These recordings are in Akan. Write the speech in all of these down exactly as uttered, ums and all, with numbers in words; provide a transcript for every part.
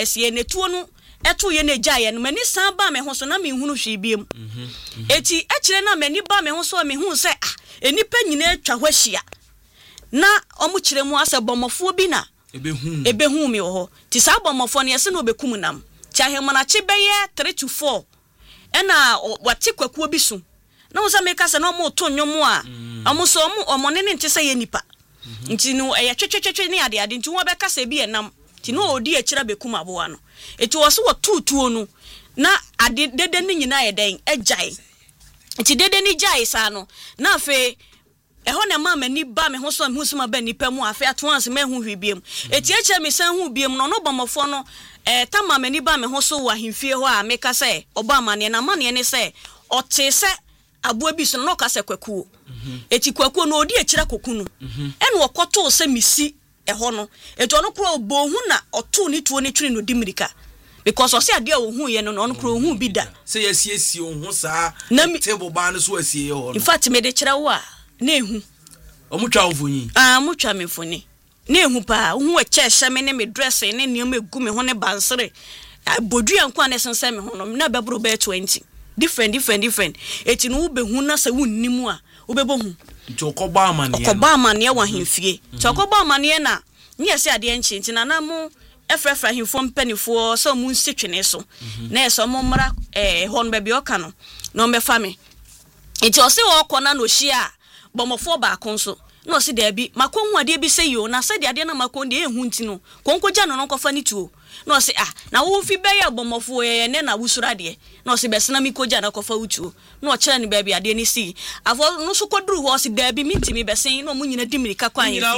esie netuo no eto ye na gyae no mani san ba me ho so na me hunu hwe biem eti e kire na mani ba me ho so me hu se ah enipa nyina atwa hwahia na omu kire mu ase bomofo bi na ebehu ebehu mi wo ho ti sa bomofo ne yese na obekum nam ti ahemana chi beye three to four ena wati kwakuo bi su na wo se me ka se na omu to nwomo a omu so omu omone ne ntse ye nipa nti no eye twetwetwe ne ade ade nti wo be ka se bi enam ti no odi akira bekum aboa no eti wo so wo tutuo no na ade dede ne nyina ye den agyae eti dede ne gyae sa no na afi eho na ma mani ba me ho so me husuma ba nipa mu afi ato anse me hu hwibiem eti eche me san hu biem no no bomofo no eh tama mani ba me ho so wa himfie ho a me ka se oba mane na mane ne se ote se aboa bi so no ka se kwakuo eti kwakuo no odi akira kokunu ene okoto se misi eho no eto no kro obohu na oto ni tuo ni twiri no dimirika because ose ade a ohu ye no no kro ohu bi da se yesiesie ohu saa table ba no so asie ye ho in fact me de kira wo a na ehu omutwa ofuni ah mutwa me funi na ehu pa ohu a chehye me ne me dress ne ne me gu me ho ne bansere bodu yankwa ne sense me ho no na bebro be twenty different different different eti no be hu na se wonnimu a obebohu nti okoba amane okoba amane wa hemfie ti okoba amane na nye se ade enchi nti na na mu efrefra hemfo mpanifo so mu nsitwene so na eso mo mra eh hon be bi oka no no me fa me eti o se wo kona no hia bomofo ba konso no se da bi makonhu ade bi se yo na se de ade na makon de ehu nti no konkogya no no kofa ni tuo no se ah na wo fi be ya bomofo ye ne na wusura de no se besena mi kogya na kofa wutuo no kire ni ba bi ade ni si afo no so koduru ho se da bi mitimi besen no mu nyina dimirika kwan ye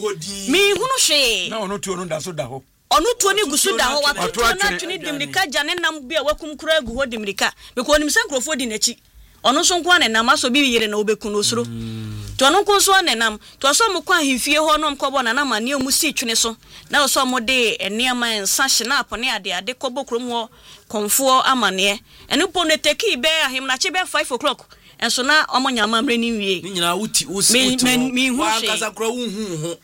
mi hunu hwe na ono tuo no da so da ho onu tuo ni gusu da ho wato na tuni dimirika gya ne nam bi a wakum kura gu ho dimirika because onim sankrofo di nachi onu so nko na nam aso bi yire na obeku no soro to onu nko so na nam to so mo kwa hifie ho no mkobo na nam ane mu si twene so na so mo de eniama ensa hina apone ade ade kobo krom ho konfo amane ene po ne teki be ahim na che be five o'clock enso na omonya mamre ni wie ni nyina wuti usi wa kasa kro hu hu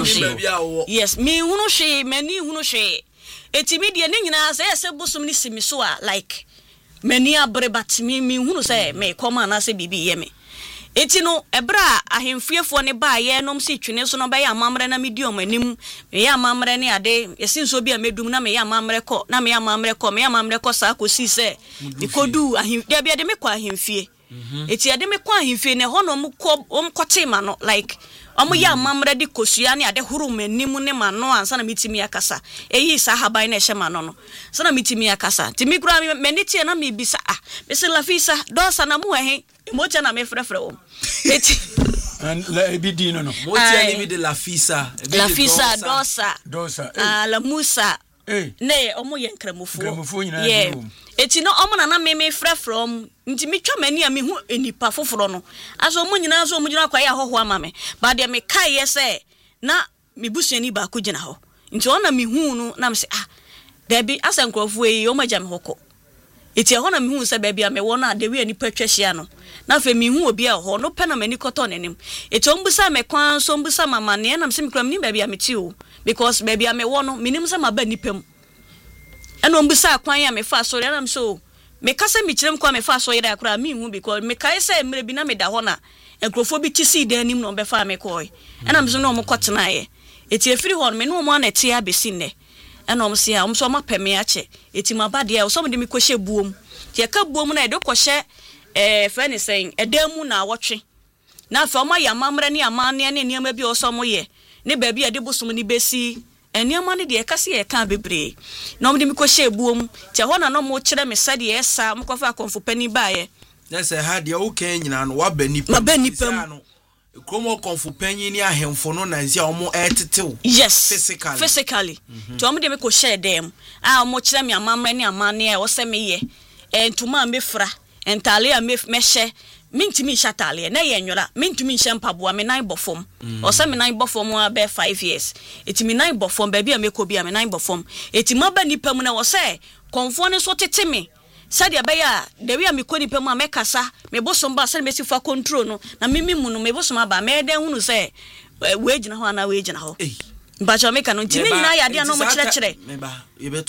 ho yes mi hunu hwe mani hunu hwe etimi de ne nyina se ese bosom ni simi so a like mani abre bat mi mi hunu se me koma na se bibi ye me eti no ebra ahemfiefo ne ba ye nom si twene so no ba ya mamre na medium anim me ya mamre ne ade yesinso bi a medum na me ya mamre ko na me ya mamre ko me ya mamre ko sa ko si se ikodu ahim de bia de me kwa ahemfie eti ade me kwa ahemfie ne ho no mo ko om kote ma no like omo ya mamre de kosua ne ade huru manim ne ma no ansa na mitimi akasa eyi sa haban na hye ma no no sa na mitimi akasa ti mi kura me ne tie na me bisa ah me se lafisa dosa na mu ehe mocha na me frefre o eti and la ebidi no no mocha ni mi de lafisa lafisa dosa dosa ah la musa eh ne omo ye nkramufu nkramufu nyina yeah eti no omo na na me me frefre om nti mi twa mani a me hu enipa foforo no aso omo nyina aso omo gyina kwa ya hoho ama me ba de me kai ye se na me busuani ba ko gyina ho nti ona me hu no na me se ah da bi asankrofo yi omo gya me hoko eti ho na me hu se ba bia me wo na de wi ani patwahia no na fe me hu obi a ho no pe na mani koto nenim eti ombusa me kwan so ombusa mama ne na me se me kram ni ba bia me ti o because ba bia me wo no minim se ma ba nipam eno ombusa kwan ya me fa so na me so me kasa mi kirem kwa me fa so yira akura mi hu because me kai se mre bi na me da ho na enkrofo bi ti si da anim no be fa me koi ena me so no mo kotena ye eti efiri ho me no mo na ti abesi ne ena om se a om so ma peme a che eti ma ba de e so mo de mi kohye buom ti e ka buom na e do kohye eh fa ni sen edamu na awotwe na fa ma ya mamre ne amane ne niam bi o so mo ye ne ba bi e de bosom ni besi eniama ne de kase ye kan bebre na omde mi ko hye buom ti ho na no mo kire me sade esa mo kofa konfo pani baaye na se ha de o kan nyina no wa bani pa bani pa kromo konfo pani ni ahemfo no na nsia omo etetew yes physically physically ti omde mi ko hye dem a mo kire me amamre ne amane e wo se me ye entuma me fra entale a me me hye mintimi shatale na ye nwora mintimi hyempaboa me nan bofom o se me nan bofom a be five years etimi nan bofom ba bia me ko bia me nan bofom etima ba nipa mu na wo se konfo ne so tete me sadia ba ya de wi a me ko nipa mu a me kasa me bosom ba se me si fa control no na mimi mu no me bosom aba me den hunu se we gina ho na we gina ho mbacho me ka no ntimi nyina ya de no mo kire kire me ba ye